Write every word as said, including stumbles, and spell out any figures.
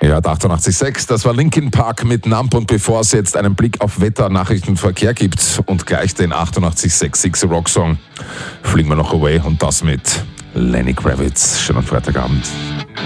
Ja, achtundachtzig Komma sechs, das war Linkin Park mit Numb, und bevor es jetzt einen Blick auf Wetter, Nachrichten und Verkehr gibt und gleich den achtundachtzig Komma sechs Six Rock Song, fliegen wir noch away, und das mit Lenny Kravitz. Schönen Freitagabend.